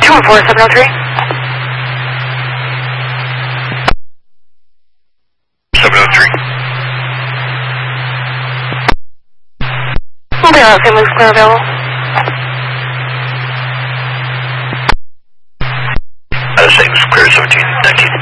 214-703. 703. Mobile family clear available. Saying it's clear 17, 19.